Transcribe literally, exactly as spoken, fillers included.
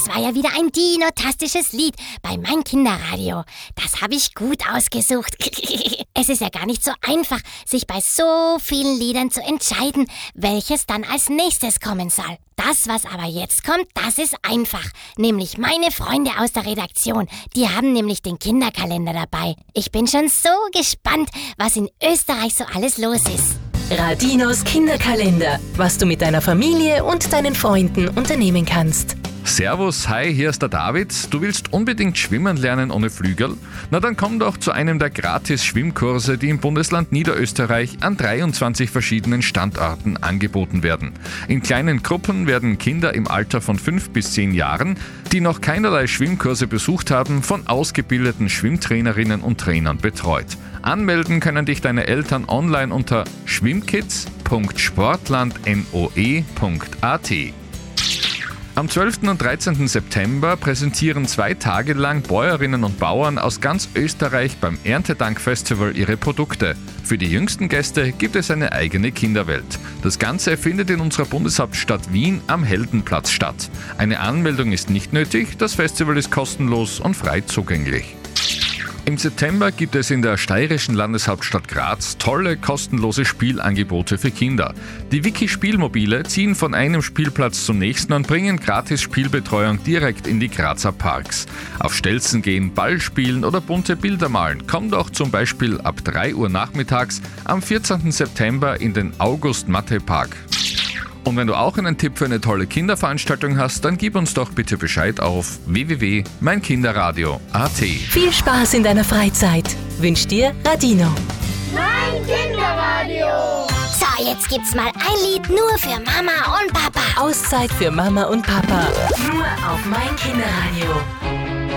das war ja wieder ein dinotastisches Lied bei Mein Kinderradio. Das habe ich gut ausgesucht. Es ist ja gar nicht so einfach, sich bei so vielen Liedern zu entscheiden, welches dann als nächstes kommen soll. Das, was aber jetzt kommt, das ist einfach. Nämlich meine Freunde aus der Redaktion. Die haben nämlich den Kinderkalender dabei. Ich bin schon so gespannt, was in Österreich so alles los ist. Radinos Kinderkalender. Was du mit deiner Familie und deinen Freunden unternehmen kannst. Servus, hi, hier ist der David. Du willst unbedingt schwimmen lernen ohne Flügel? Na dann komm doch zu einem der Gratis-Schwimmkurse, die im Bundesland Niederösterreich an dreiundzwanzig verschiedenen Standorten angeboten werden. In kleinen Gruppen werden Kinder im Alter von fünf bis zehn Jahren, die noch keinerlei Schwimmkurse besucht haben, von ausgebildeten Schwimmtrainerinnen und Trainern betreut. Anmelden können dich deine Eltern online unter schwimmkids punkt sportlandnoe punkt at. Am zwölften und dreizehnten September präsentieren zwei Tage lang Bäuerinnen und Bauern aus ganz Österreich beim Erntedankfestival ihre Produkte. Für die jüngsten Gäste gibt es eine eigene Kinderwelt. Das Ganze findet in unserer Bundeshauptstadt Wien am Heldenplatz statt. Eine Anmeldung ist nicht nötig, das Festival ist kostenlos und frei zugänglich. Im September gibt es in der steirischen Landeshauptstadt Graz tolle, kostenlose Spielangebote für Kinder. Die Wiki-Spielmobile ziehen von einem Spielplatz zum nächsten und bringen gratis Spielbetreuung direkt in die Grazer Parks. Auf Stelzen gehen, Ball spielen oder bunte Bilder malen. Komm doch zum Beispiel ab drei Uhr nachmittags am vierzehnten September in den August-Matte-Park. Und wenn du auch einen Tipp für eine tolle Kinderveranstaltung hast, dann gib uns doch bitte Bescheid auf w w w punkt mein kinderradio punkt a t. Viel Spaß in deiner Freizeit. Wünscht dir Radino. Mein Kinderradio. So, jetzt gibt's mal ein Lied nur für Mama und Papa. Auszeit für Mama und Papa. Nur auf Mein Kinderradio.